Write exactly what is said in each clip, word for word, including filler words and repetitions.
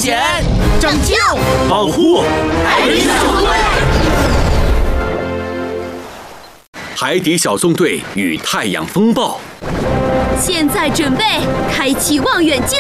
险、 拯救、 保护海底小纵队。 海底小纵队与太阳风暴。 现在准备开启望远镜。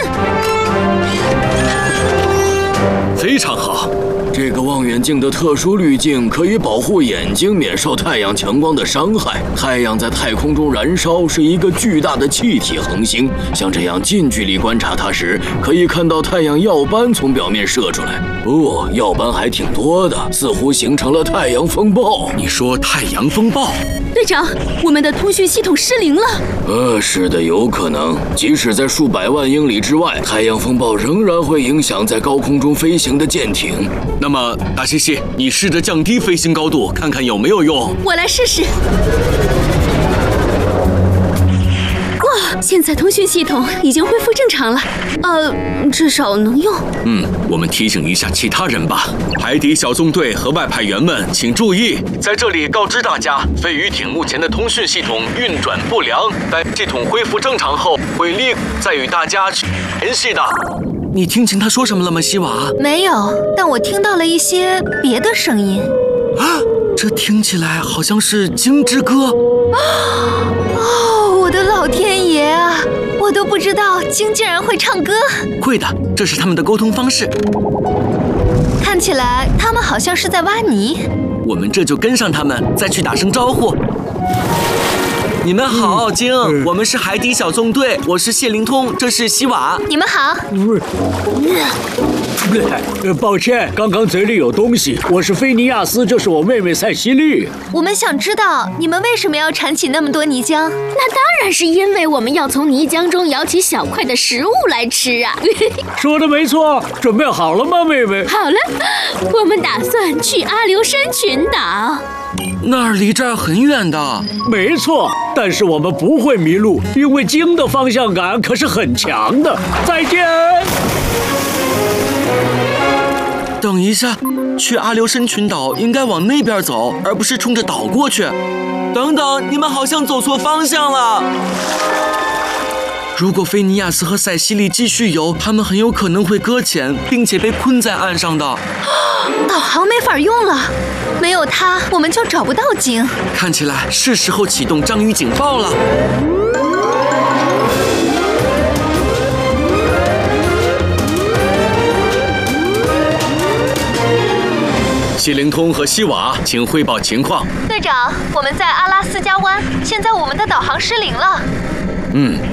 非常好。 这个望远镜的特殊滤镜可以保护眼睛免受太阳强光的伤害。太阳在太空中燃烧是一个巨大的气体恒星，像这样近距离观察它时，可以看到太阳耀斑从表面射出来。哦，耀斑还挺多的，似乎形成了太阳风暴。 你说太阳风暴？ 队长，我们的通讯系统失灵了。 呃，是的，有可能。即使在数百万英里之外，太阳风暴仍然会影响在高空中飞行的舰艇。 那么，大西西，你试着降低飞行高度，看看有没有用。 我来试试。哇，现在通讯系统已经恢复正常了，呃，至少能用。 嗯，我们提醒一下其他人吧。海底小纵队和外派员们，请注意，在这里告知大家，飞鱼艇目前的通讯系统运转不良，待系统恢复正常后，会立再与大家联系的。你听清他说什么了吗，西瓦？ 没有，但我听到了一些别的声音。 啊，这听起来好像是鲸之歌。 哦，我的老天爷啊！我都不知道鲸竟然会唱歌。 会的，这是他们的沟通方式。 看起来他们好像是在挖泥。 我们这就跟上他们，再去打声招呼。你们好，鲸、嗯，我们是海底小纵队，我是谢灵通，这是西瓦。 你们好。 呃，抱歉，刚刚嘴里有东西。我是菲尼亚斯，这是我妹妹塞西莉。 我们想知道你们为什么要产起那么多泥浆？ 那当然是因为我们要从泥浆中舀起小块的食物来吃啊。 说的没错，准备好了吗，妹妹？ 好了，我们打算去阿留申群岛。 那儿离这儿很远的。 没错，但是我们不会迷路，因为鲸的方向感可是很强的。再见。 等一下，去阿留申群岛应该往那边走，而不是冲着岛过去。等等，你们好像走错方向了。如果菲尼亚斯和塞西莉继续游，他们很有可能会搁浅，并且被困在岸上的。 导航没法用了，没有它，我们就找不到鲸。 看起来是时候启动章鱼警报了。谢灵通和西瓦，请汇报情况。 队长，我们在阿拉斯加湾，现在我们的导航失灵了。 嗯。